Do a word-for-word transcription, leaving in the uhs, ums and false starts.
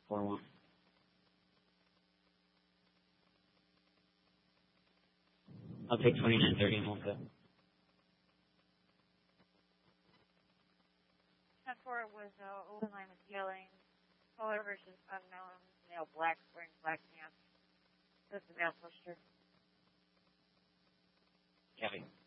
four one. I'll take twenty-nine thirty and hold it. ten four was uh, open line with yelling. Caller versus unknown. Male black wearing black pants. That's the male pusher. Copy.